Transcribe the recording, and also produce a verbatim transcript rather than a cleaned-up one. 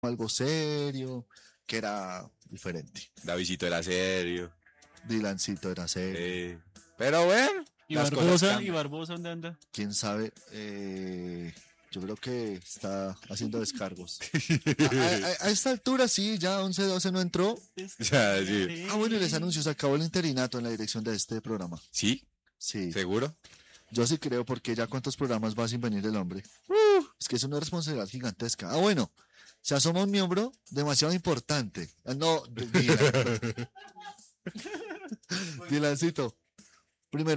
algo serio, que era diferente. Davidito era serio. Dylancito era serio. eh, Pero bueno, ¿Y las cosas Barbosa? ¿Y cambian. Barbosa dónde anda? Quién sabe, eh, yo creo que está haciendo descargos. A, a- a esta altura sí, ya once doce no entró. Ya, sí. Ah, bueno, y les anuncio, se acabó el interinato en la dirección de este programa. ¿Sí? Sí, ¿Seguro? yo sí creo, porque ya cuántos programas va sin venir el hombre. Es que es una responsabilidad gigantesca. Ah, bueno, se asoma un miembro demasiado importante. Ah, no, Dylan. Dylancito, primero.